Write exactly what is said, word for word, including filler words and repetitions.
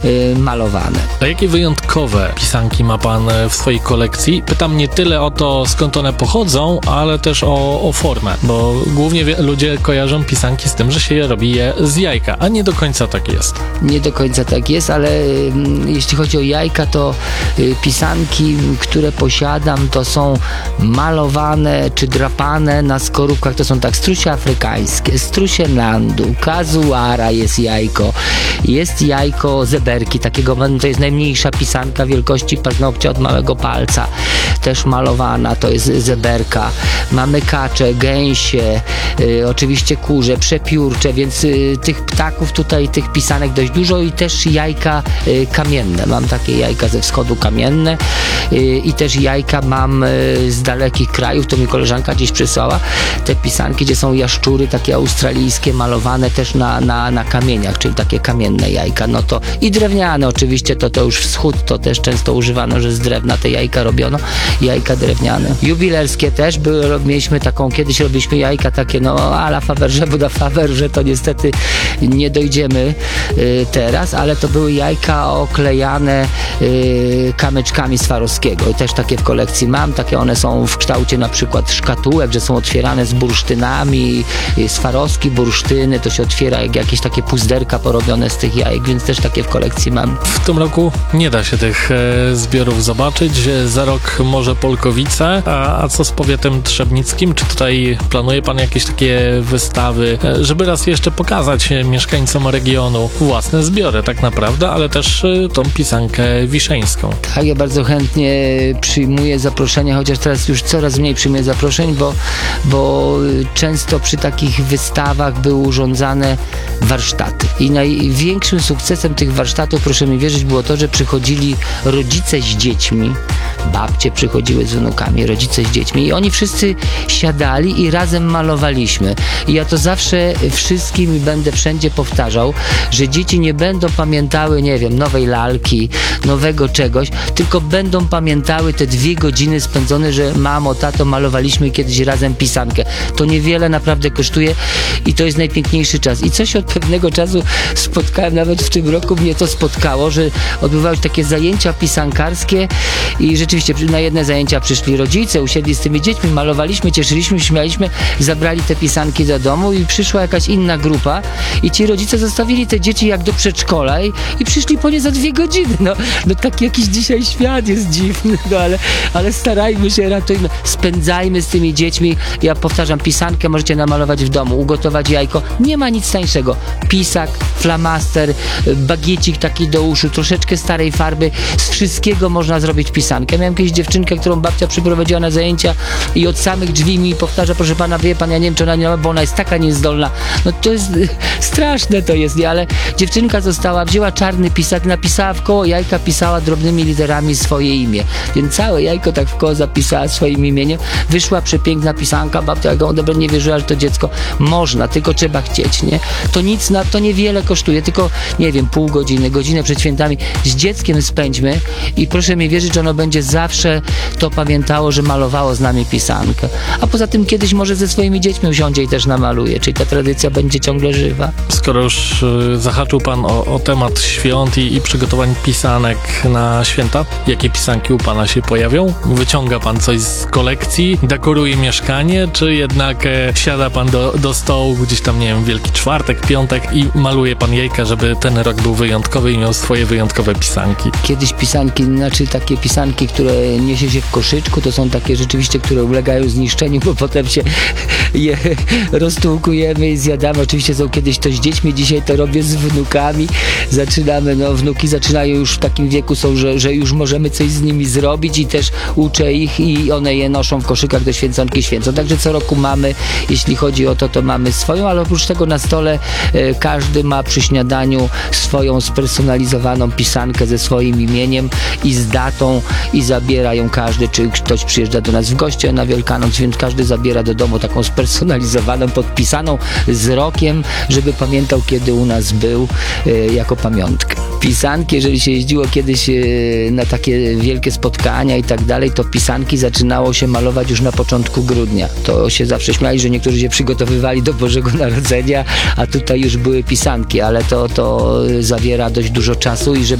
y, malowane. A jakie wyjątkowe pisanki ma pan w swojej kolekcji? Pytam nie tyle o to, skąd one pochodzą, ale też o, o formę, bo głównie wie, ludzie kojarzą pisanki z tym, że się je robi je z jajka, a nie do końca tak jest. Nie do końca tak jest, ale y, jeśli chodzi o jajka, to y, pisanki, które posiadam, to są malowane czy drapane na skorupkach. To są tak strusie afrykańskie, strusie nandu, kazuara jest jajko, jest jajko zeberki, takiego, to jest najmniejsza pisanka wielkości paznokcia od małego palca, też malowana, to jest zeberka. Mamy kacze, gęsie, y, oczywiście kurze, przepiórcze, więc y, tych ptaków tutaj, tych pisanek dość dużo i też jajka y, kamienne. Mam takie jajka ze wschodu kamienne y, i też jajka mam y, z dalekich krajów, to mi koleżanka gdzieś przysłała, te pisanki, gdzie są jaszczury takie australijskie, malowane też na, na, na kamieniach, czyli takie kamienne jajka. No to i drewniane oczywiście, to to już wschód, to też często używano, że z drewna te jajka robiono, jajka drewniane. Jubilerskie też były, mieliśmy taką, kiedyś robiliśmy jajka takie, no a la Faberże, Buda Faberże, to niestety nie dojdziemy y, teraz, ale to były jajka oklejane y, kamyczkami Swarowskiego i też takie w kolekcji mam, takie one są w kształcie na przykład szkatułek, że są otwierane z bursztynami, y, Swarowski, bursztyny, to się otwiera jak jakieś takie puzderka porobione z tych jajek, więc też takie w kolekcji mam. W tym roku nie da się tych e, zbiorów zobaczyć, za rok może Polkowice, a, a co z powiatem trzebnickim? Czy tutaj planuje pan jakieś takie wystawy, e, żeby raz jeszcze pokazać mieszkańcom regionu własne zbiory tak naprawdę, ale też e, tą pisankę wiszeńską? Tak, ja bardzo chętnie przyjmuję zaproszenia, chociaż teraz już coraz mniej przyjmuję zaproszeń, bo, bo często przy takich wystawach były urządzane warsztaty. I największym sukcesem tych warsztatów, proszę mi wierzyć, było to, że przychodzili rodzice z dziećmi, babcie przychodziły z wnukami, rodzice z dziećmi i oni wszyscy siadali i razem malowaliśmy. I ja to zawsze wszystkim i będę wszędzie powtarzał, że dzieci nie będą pamiętały, nie wiem, nowej lalki, nowego czegoś, tylko będą pamiętały te dwie godziny spędzone, że mamo, tato, malowaliśmy kiedyś razem pisankę. To niewiele naprawdę kosztuje i to jest najpiękniejszy czas. I coś od pewnego czasu spotkałem, nawet w tym roku mnie to spotkało, że odbywały się takie zajęcia pisankarskie i rzeczywiście na jedne zajęcia przyszli rodzice, usiedli z tymi dziećmi, malowaliśmy, cieszyliśmy, śmialiśmy, zabrali te pisanki do domu i przyszła jakaś inna grupa i ci rodzice zostawili te dzieci jak do przedszkola i, i przyszli po nie za dwie godziny. No, no tak jakiś dzisiaj świat jest dziwny, no ale, ale starajmy się, ratujmy, spędzajmy z tymi dziećmi. Ja powtarzam, pisankę możecie namalować w domu, ugotować jajko, nie ma nic tańszego. Pisak, flamaster, bagiecik taki do uszu, troszeczkę starej farby, z wszystkiego można zrobić pisankę. Miałem kiedyś dziewczynkę, którą babcia przyprowadziła na zajęcia i od samych drzwi mi powtarza, proszę pana, wie pan, ja nie wiem, czy ona nie ma, bo ona jest taka niezdolna. No to jest straszne to jest, nie? Ale dziewczynka została, wzięła czarny pisak, napisała w koło jajka, pisała drobnymi literami swoje imię. Więc całe jajko tak w koło zapisała swoim imieniem. Wyszła przepiękna pisanka, babcia jak dobra nie wierzyła, że to dziecko można, tylko trzeba chcieć, nie? To nic, na, to niewiele kosztuje, tylko nie wiem, pół godziny, godzinę przed świętami z dzieckiem spędźmy i proszę mi wierzyć, że ono będzie zawsze to pamiętało, że malowało z nami pisankę. A poza tym kiedyś może ze swoimi dziećmi usiądzie i też namaluje, czyli ta tradycja będzie ciągle żywa. Skoro już y, zahaczył pan o, o temat świąt i, i przygotowań pisanek na święta, jakie pisanki u pana się pojawią? Wyciąga pan coś z kolekcji, dekoruje mieszkanie, czy jednak e, siada pan do, do stołu gdzieś tam, nie wiem, Wielki Czwartek, Piątek i maluje pan jajka, żeby ten rok był wyjątkowy i miał swoje wyjątkowe pisanki? Kiedyś pisanki, znaczy takie pisanki, które niesie się w koszyczku, to są takie rzeczywiście, które ulegają zniszczeniu, bo potem się je roztłukujemy i zjadamy. Oczywiście są kiedyś to z dziećmi, dzisiaj to robię z wnukami. Zaczynamy, no wnuki zaczynają już w takim wieku są, że, że już możemy coś z nimi zrobić i też uczę ich i one je noszą w koszykach do święconki święcą. Także co roku mamy, jeśli chodzi o to, to mamy swoją, ale oprócz tego na stole e, każdy ma przy śniadaniu swoją spersonalizowaną pisankę ze swoim imieniem i z datą i zabiera ją każdy, czy ktoś przyjeżdża do nas w goście na Wielkanoc, więc każdy zabiera do domu taką spersonalizowaną, podpisaną z rokiem, żeby pamiętał, kiedy u nas był e, jako pamiątkę. Pisanki, jeżeli się jeździło kiedyś e, na takie wielkie spotkania i tak dalej, to pisanki zaczynało się malować już na początku grudnia. To się zawsze śmiali, że niektórzy się przygotowywali do Bożego Narodzenia, a tutaj już były pisanki, ale to, to zawiera dość dużo czasu i żeby